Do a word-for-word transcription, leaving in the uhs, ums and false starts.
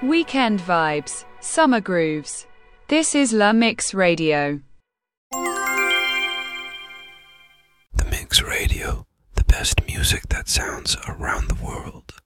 Weekend vibes, summer grooves. This is La Mix Radio. The Mix Radio, the best music that sounds around the world.